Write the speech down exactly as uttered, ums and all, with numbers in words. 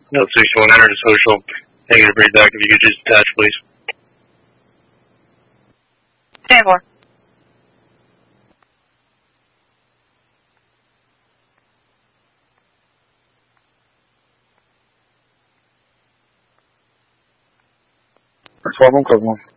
No, sixty-one hundred is social. Negative readback if you could just attach, please. Stand for. Next one, come on.